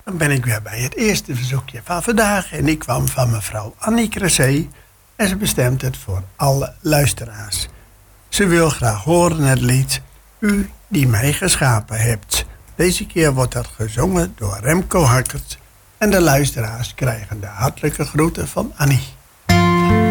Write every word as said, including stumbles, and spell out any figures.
Dan ben ik weer bij het eerste verzoekje van vandaag. En ik kwam van mevrouw Annie Cressé. En ze bestemt het voor alle luisteraars. Ze wil graag horen het lied U die mij geschapen hebt. Deze keer wordt dat gezongen door Remco Hackert. En de luisteraars krijgen de hartelijke groeten van Annie.